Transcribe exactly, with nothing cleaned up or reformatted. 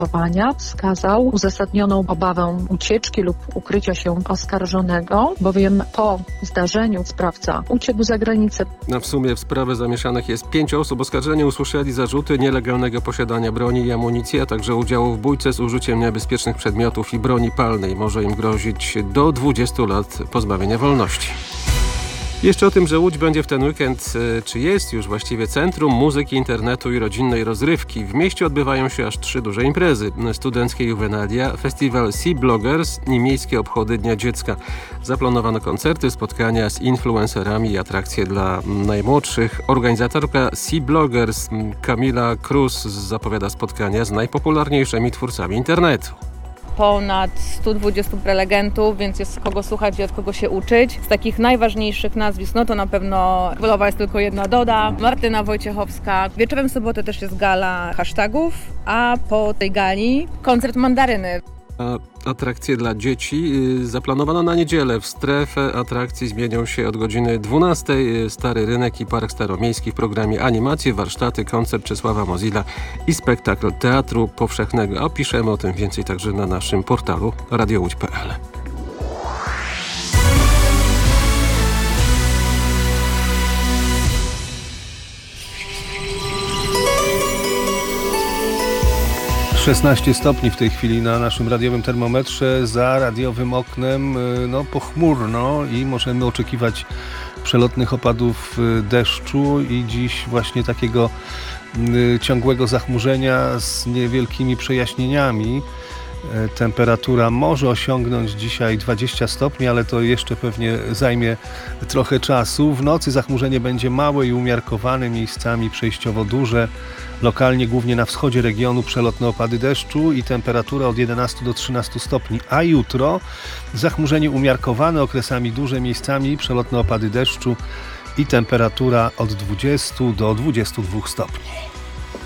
wskazał uzasadnioną obawę ucieczki lub ukrycia się oskarżonego, bowiem po zdarzeniu sprawca uciekł za granicę. A w sumie w sprawę zamieszanych jest pięć osób. Oskarżeni usłyszeli zarzuty nielegalnego posiadania broni i amunicji, a także udziału w bójce z użyciem niebezpiecznych przedmiotów i broni palnej. Może im grozić do dwudziestu lat pozbawienia wolności. Jeszcze o tym, że Łódź będzie w ten weekend, czy jest już właściwie centrum muzyki, internetu i rodzinnej rozrywki. W mieście odbywają się aż trzy duże imprezy. Studenckie Juvenalia, festiwal Sea Bloggers i miejskie obchody Dnia Dziecka. Zaplanowano koncerty, spotkania z influencerami i atrakcje dla najmłodszych. Organizatorka Sea Bloggers Kamila Cruz zapowiada spotkania z najpopularniejszymi twórcami internetu. Ponad stu dwudziestu prelegentów, więc jest kogo słuchać i od kogo się uczyć. Z takich najważniejszych nazwisk, no to na pewno królowa jest tylko jedna Doda, Martyna Wojciechowska. Wieczorem w sobotę też jest gala hashtagów, a po tej gali koncert Mandaryny. A atrakcje dla dzieci zaplanowano na niedzielę. W strefę atrakcji zmienią się od godziny dwunastej. Stary Rynek i Park Staromiejski w programie animacje, warsztaty, koncert Czesława Mozilla i spektakl Teatru Powszechnego. A piszemy o tym więcej także na naszym portalu radio łódź kropka p l. szesnaście stopni w tej chwili na naszym radiowym termometrze, za radiowym oknem no pochmurno i możemy oczekiwać przelotnych opadów deszczu i dziś właśnie takiego ciągłego zachmurzenia z niewielkimi przejaśnieniami. Temperatura może osiągnąć dzisiaj dwadzieścia stopni, ale to jeszcze pewnie zajmie trochę czasu. W nocy zachmurzenie będzie małe i umiarkowane, miejscami przejściowo duże. Lokalnie, głównie na wschodzie regionu, przelotne opady deszczu i temperatura od jedenastu do trzynastu stopni. A jutro zachmurzenie umiarkowane, okresami duże, miejscami przelotne opady deszczu i temperatura od dwudziestu do dwudziestu dwóch stopni.